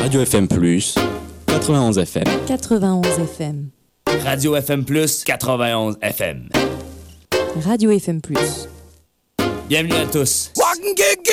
Radio FM+, 91 FM. 91 FM. Radio FM+, 91 FM. Radio FM+. Bienvenue à tous. Walking, get